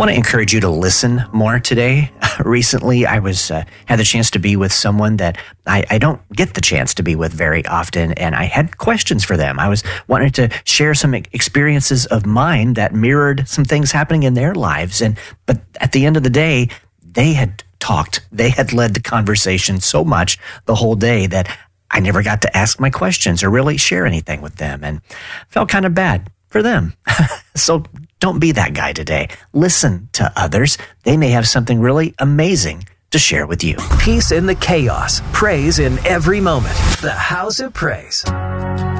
want to encourage you to listen more today. Recently, I had the chance to be with someone that I don't get the chance to be with very often, and I had questions for them. I was wanting to share some experiences of mine that mirrored some things happening in their lives, but at the end of the day, they had talked. They had led the conversation so much the whole day that I never got to ask my questions or really share anything with them, and felt kind of bad for them. So don't be that guy today. Listen to others. They may have something really amazing to share with you. Peace in the chaos. Praise in every moment. The House of Praise.